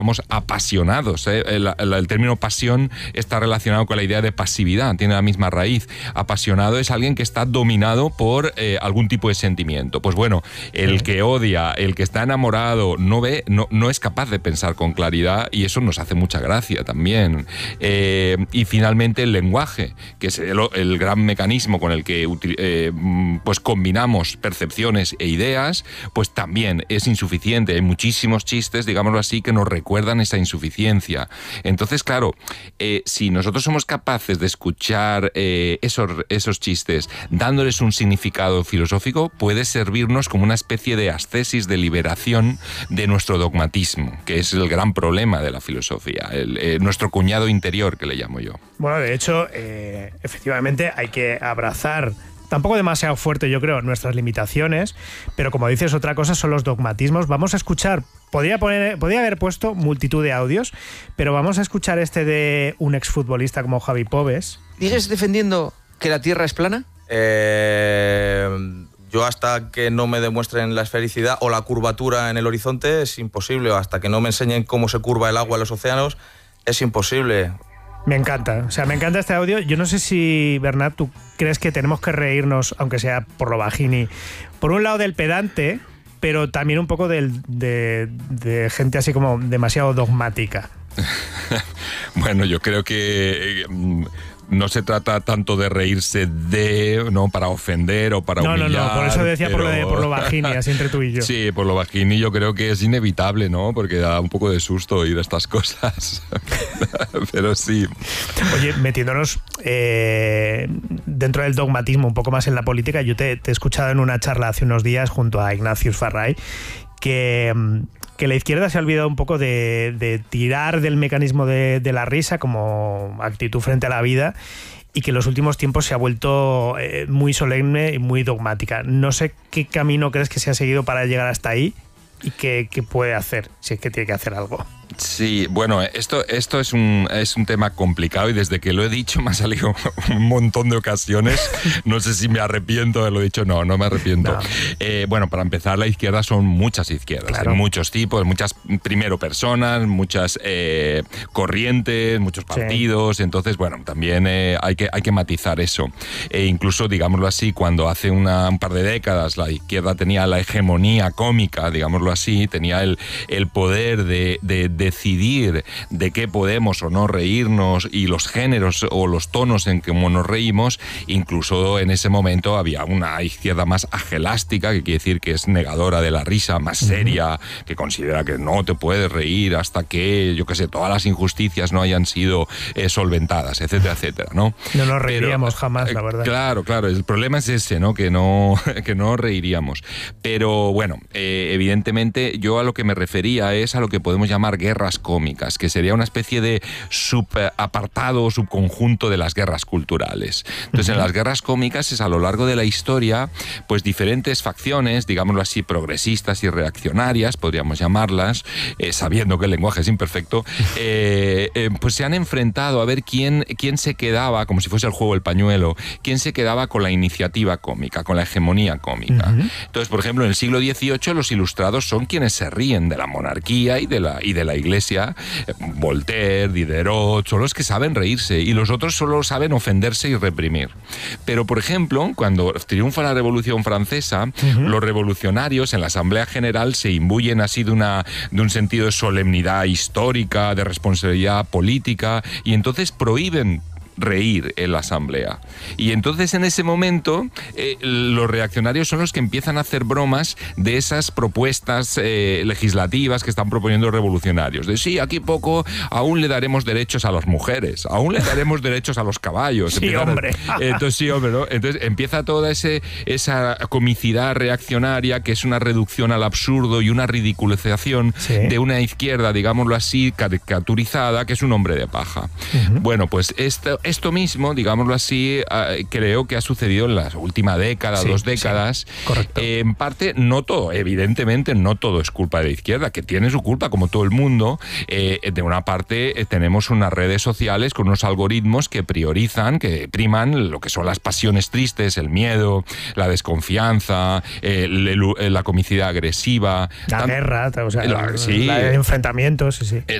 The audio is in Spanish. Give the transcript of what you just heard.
somos apasionados. El término pasión está relacionado con la idea de pasividad, tiene la misma raíz. Apasionado es alguien que está dominado por algún tipo de sentimiento. Pues bueno, el que odia, el que está enamorado, no es capaz de pensar con claridad, y eso nos hace mucha gracia también. Y finalmente el lenguaje, que es el gran mecanismo con el que pues combinamos percepciones e ideas, pues también es insuficiente. Hay muchísimos chistes, digámoslo así, que nos recuerdan esa insuficiencia. Entonces, claro, si nosotros somos capaces de escuchar esos chistes dándoles un significado filosófico, puede servirnos como una especie de ascesis, de liberación de nuestro dogmatismo, que es el gran problema de la filosofía, nuestro cuñado interior, que le llamo yo. Bueno, de hecho, efectivamente hay que abrazar, tampoco demasiado fuerte, yo creo, nuestras limitaciones, pero como dices, otra cosa son los dogmatismos. Vamos a escuchar, podría haber puesto multitud de audios, pero vamos a escuchar este de un exfutbolista como Javi Pobes. ¿Sigues defendiendo que la Tierra es plana? Yo hasta que no me demuestren la esfericidad o la curvatura en el horizonte es imposible, hasta que no me enseñen cómo se curva el agua en los océanos es imposible. Me encanta, me encanta este audio. Yo no sé si, Bernat, tú crees que tenemos que reírnos, aunque sea por lo bajini, por un lado del pedante, pero también un poco de gente así como demasiado dogmática. Bueno, yo creo que no se trata tanto de reírse no para ofender o para humillar. No, por eso decía por lo bajini, así entre tú y yo. Sí, por lo bajini yo creo que es inevitable, ¿no? Porque da un poco de susto oír estas cosas. Pero sí. Oye, metiéndonos dentro del dogmatismo, un poco más en la política, yo te he escuchado en una charla hace unos días junto a Ignatius Farray que la izquierda se ha olvidado un poco de tirar del mecanismo de la risa como actitud frente a la vida, y que en los últimos tiempos se ha vuelto muy solemne y muy dogmática. No sé qué camino crees que se ha seguido para llegar hasta ahí y qué puede hacer, si es que tiene que hacer algo. Sí, bueno, esto es un tema complicado, y desde que lo he dicho me ha salido un montón de ocasiones. No sé si me arrepiento de haberlo dicho. No me arrepiento. No. Bueno, para empezar, la izquierda son muchas izquierdas, claro. Hay muchos tipos, muchas, primero, personas, muchas corrientes, muchos partidos. Sí. Entonces, bueno, también hay que matizar eso. Incluso, digámoslo así, cuando hace un par de décadas la izquierda tenía la hegemonía cómica, digámoslo así, tenía el poder de decidir de qué podemos o no reírnos, y los géneros o los tonos en que nos reímos. Incluso en ese momento había una izquierda más agelástica, que quiere decir que es negadora de la risa, más seria, que considera que no te puedes reír hasta que, yo qué sé, todas las injusticias no hayan sido solventadas, etcétera, etcétera, ¿no? No nos reiríamos jamás, la verdad. Claro, el problema es ese, ¿no? Que no reiríamos. Pero bueno, evidentemente yo a lo que me refería es a lo que podemos llamar guerras cómicas, que sería una especie de subapartado o subconjunto de las guerras culturales. Entonces, en las guerras cómicas es a lo largo de la historia, pues diferentes facciones, digámoslo así, progresistas y reaccionarias, podríamos llamarlas, sabiendo que el lenguaje es imperfecto, pues se han enfrentado a ver quién se quedaba, como si fuese el juego del pañuelo, quién se quedaba con la iniciativa cómica, con la hegemonía cómica. Entonces, por ejemplo, en el siglo XVIII los ilustrados son quienes se ríen de la monarquía y de la Iglesia. Voltaire, Diderot, son los que saben reírse, y los otros solo saben ofenderse y reprimir. Pero, por ejemplo, cuando triunfa la Revolución Francesa, los revolucionarios en la Asamblea General se imbuyen así de un sentido de solemnidad histórica, de responsabilidad política, y entonces prohíben reír en la asamblea. Y entonces en ese momento los reaccionarios son los que empiezan a hacer bromas de esas propuestas legislativas que están proponiendo los revolucionarios. De sí, aquí poco, aún le daremos derechos a las mujeres, aún le daremos derechos a los caballos. Sí, hombre. Entonces sí, hombre, ¿no? Entonces empieza toda esa comicidad reaccionaria, que es una reducción al absurdo y una ridiculización de una izquierda, digámoslo así, caricaturizada, que es un hombre de paja. Bueno, pues esto esto mismo, digámoslo así, creo que ha sucedido en la última década, Sí, 2 décadas. sí, correcto. En parte, no todo, evidentemente, no todo es culpa de la izquierda, que tiene su culpa, como todo el mundo. De una parte, tenemos unas redes sociales con unos algoritmos que priorizan, que priman lo que son las pasiones tristes, el miedo, la desconfianza, la comicidad agresiva. La guerra, o sea, sí. el enfrentamiento, sí.